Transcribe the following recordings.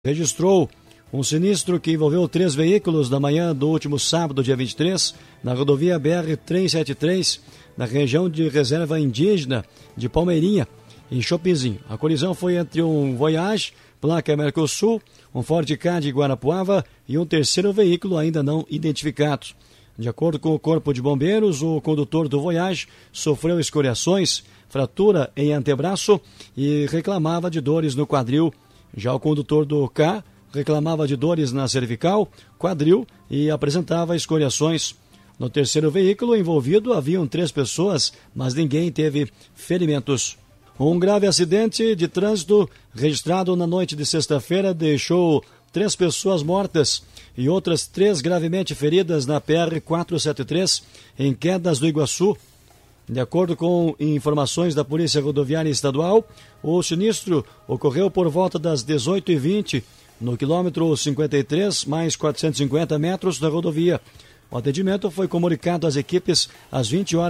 registrou um sinistro que envolveu 3 veículos na manhã do último sábado, dia 23, na rodovia BR-373, na região de reserva indígena de Palmeirinha, em Chopinzinho. A colisão foi entre um Voyage, placa Mercosul, um Ford Ka de Guarapuava e um terceiro veículo ainda não identificado. De acordo com o Corpo de Bombeiros, o condutor do Voyage sofreu escoriações, fratura em antebraço e reclamava de dores no quadril. Já o condutor do Ka reclamava de dores na cervical, quadril e apresentava escoriações. No terceiro veículo envolvido haviam 3 pessoas, mas ninguém teve ferimentos. Um grave acidente de trânsito registrado na noite de sexta-feira deixou 3 pessoas mortas e outras 3 gravemente feridas na PR-473, em Quedas do Iguaçu. De acordo com informações da Polícia Rodoviária Estadual, o sinistro ocorreu por volta das 18h20, no quilômetro 53, mais 450 metros da rodovia. O atendimento foi comunicado às equipes às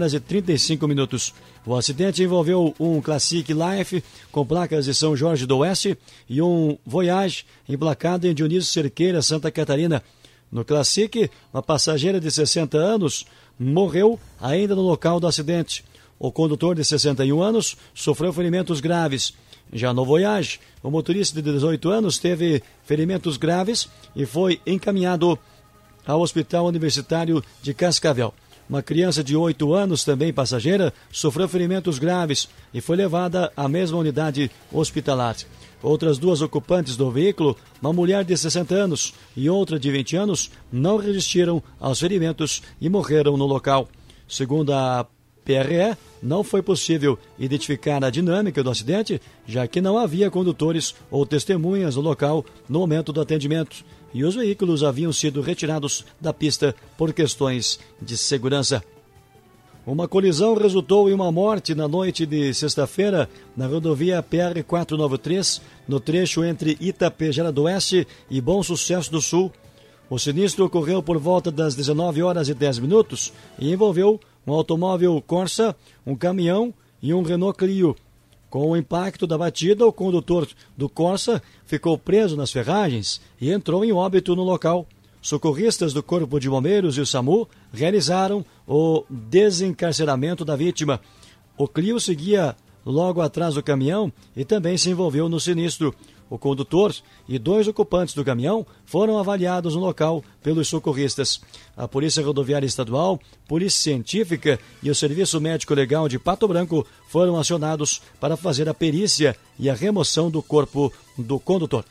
20h35. O acidente envolveu um Classic Life com placas de São Jorge do Oeste e um Voyage emplacado em Dionísio Cerqueira, Santa Catarina. No Classic, uma passageira de 60 anos morreu ainda no local do acidente. O condutor de 61 anos sofreu ferimentos graves. Já no Voyage, o motorista de 18 anos teve ferimentos graves e foi encaminhado ao Hospital Universitário de Cascavel. Uma criança de 8 anos, também passageira, sofreu ferimentos graves e foi levada à mesma unidade hospitalar. Outras 2 ocupantes do veículo, uma mulher de 60 anos e outra de 20 anos, não resistiram aos ferimentos e morreram no local. Segundo a PRE, não foi possível identificar a dinâmica do acidente, já que não havia condutores ou testemunhas no local no momento do atendimento, e os veículos haviam sido retirados da pista por questões de segurança. Uma colisão resultou em uma morte na noite de sexta-feira na rodovia PR-493, no trecho entre Itapejara do Oeste e Bom Sucesso do Sul. O sinistro ocorreu por volta das 19h10 e envolveu um automóvel Corsa, um caminhão e um Renault Clio. Com o impacto da batida, o condutor do Corsa ficou preso nas ferragens e entrou em óbito no local. Socorristas do Corpo de Bombeiros e o SAMU realizaram o desencarceramento da vítima. O Clio seguia logo atrás do caminhão e também se envolveu no sinistro. O condutor e 2 ocupantes do caminhão foram avaliados no local pelos socorristas. A Polícia Rodoviária Estadual, Polícia Científica e o Serviço Médico Legal de Pato Branco foram acionados para fazer a perícia e a remoção do corpo do condutor.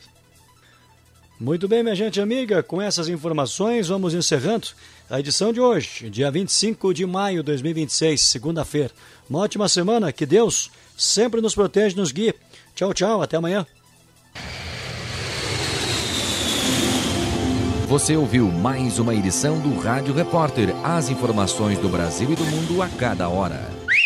Muito bem, minha gente amiga, com essas informações vamos encerrando a edição de hoje, dia 25 de maio de 2026, segunda-feira. Uma ótima semana, que Deus sempre nos protege e nos guie. Tchau, tchau, até amanhã. Você ouviu mais uma edição do Rádio Repórter, as informações do Brasil e do mundo a cada hora.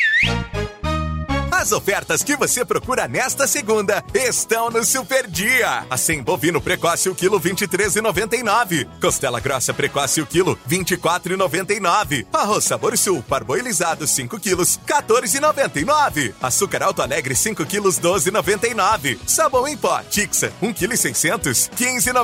As ofertas que você procura nesta segunda estão no Super Dia. Acém bovino precoce o quilo 23,99. Costela grossa precoce o quilo 24,99. Arroz Sabor Sul parboilizado 5 quilos 14,99. Açúcar Alto Alegre 5 quilos 12,99. Sabão em pó Tixa 1,6 kg 15,99.